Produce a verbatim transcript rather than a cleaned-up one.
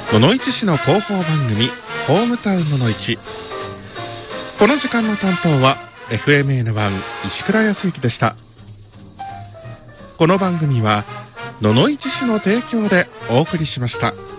野々市市の広報番組ホームタウン野々市。この時間の担当は エフエムエヌワン 石倉康之でした。この番組は野々市市の提供でお送りしました。